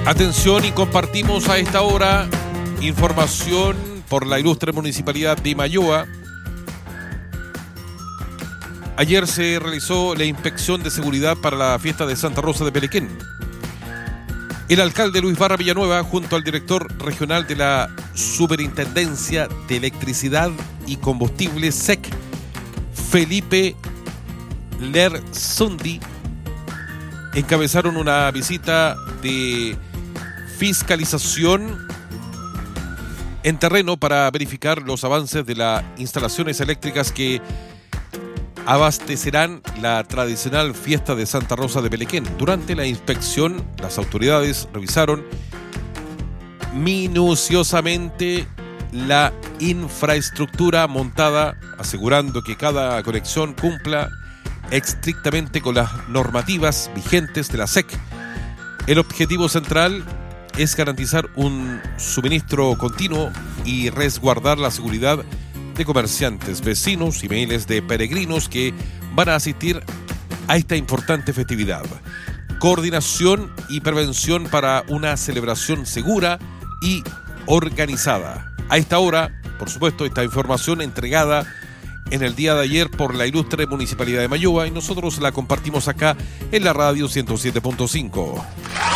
Atención, y compartimos a esta hora información por la ilustre Municipalidad de Imayoa. Ayer se realizó la inspección de seguridad para la fiesta de Santa Rosa de Pelequén. El alcalde Luis Barra Villanueva, junto al director regional de la Superintendencia de Electricidad y Combustible SEC, Felipe Lersundi, encabezaron una visita de fiscalización en terreno para verificar los avances de las instalaciones eléctricas que abastecerán la tradicional fiesta de Santa Rosa de Pelequén. Durante la inspección, las autoridades revisaron minuciosamente la infraestructura montada, asegurando que cada conexión cumpla estrictamente con las normativas vigentes de la SEC. El objetivo central es garantizar un suministro continuo y resguardar la seguridad de comerciantes, vecinos y miles de peregrinos que van a asistir a esta importante festividad. Coordinación y prevención para una celebración segura y organizada. A esta hora, por supuesto, esta información entregada en el día de ayer por la ilustre Municipalidad de Imayoa, y nosotros la compartimos acá en la radio 107.5.